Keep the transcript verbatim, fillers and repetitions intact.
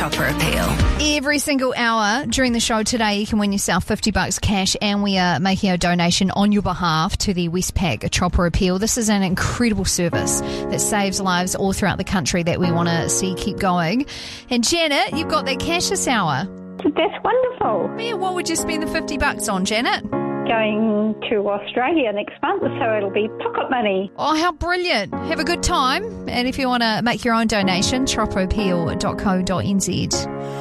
Chopper Appeal. Every single hour during the show today, you can win yourself fifty bucks cash, and we are making a donation on your behalf to the Westpac Chopper Appeal. This is an incredible service that saves lives all throughout the country that we want to see keep going. And Janet, you've got that cash this hour. That's wonderful. Yeah, what would you spend the fifty bucks on, Janet? Going to Australia next month, so it'll be pocket money. Oh, how brilliant. Have a good time. And if you want to make your own donation, chopper appeal dot co dot n z.